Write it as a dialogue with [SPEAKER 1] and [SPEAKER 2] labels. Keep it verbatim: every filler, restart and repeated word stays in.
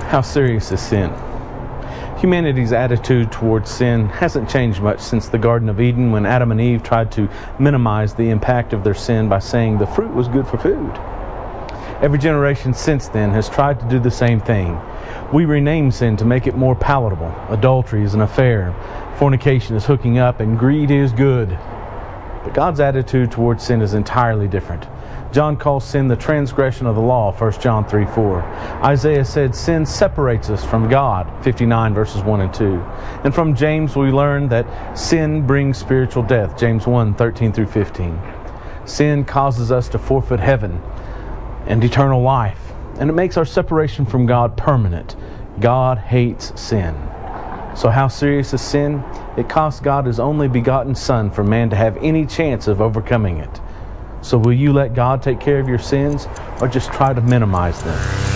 [SPEAKER 1] How serious is sin? Humanity's attitude towards sin hasn't changed much since the Garden of Eden, when Adam and Eve tried to minimize the impact of their sin by saying the fruit was good for food. Every generation since then has tried to do the same thing. We rename sin to make it more palatable. Adultery is an affair, fornication is hooking up, and greed is good. But God's attitude towards sin is entirely different. John calls sin the transgression of the law, First John three four. Isaiah said sin separates us from God, fifty-nine verses one and two. And from James we learn that sin brings spiritual death, James one thirteen through fifteen. Sin causes us to forfeit heaven and eternal life, and it makes our separation from God permanent. God hates sin. So how serious is sin? It cost God His only begotten Son for man to have any chance of overcoming it. So will you let God take care of your sins, or just try to minimize them?